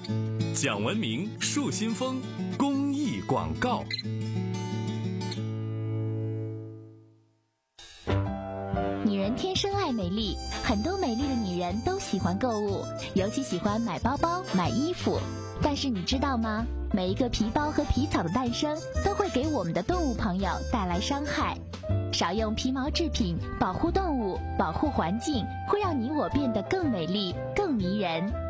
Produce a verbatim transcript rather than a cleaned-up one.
讲文明树新风公益广告。 女人天生爱美丽，很多美丽的女人都喜欢购物，尤其喜欢买包包、买衣服。但是你知道吗？每一个皮包和皮草的诞生，都会给我们的动物朋友带来伤害。少用皮毛制品，保护动物，保护环境，会让你我变得更美丽、更迷人。